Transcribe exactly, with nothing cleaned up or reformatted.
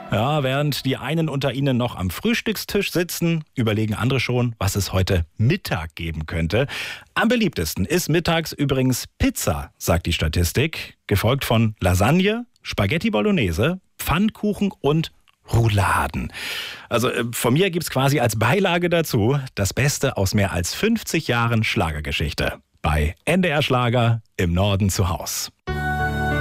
Ja, während die einen unter Ihnen noch am Frühstückstisch sitzen, überlegen andere schon, was es heute Mittag geben könnte. Am beliebtesten ist mittags übrigens Pizza, sagt die Statistik, gefolgt von Lasagne, Spaghetti Bolognese, Pfannkuchen und Rouladen. Also äh, von mir gibt's quasi als Beilage dazu das Beste aus mehr als fünfzig Jahren Schlagergeschichte. Bei N D R Schlager im Norden zu Haus.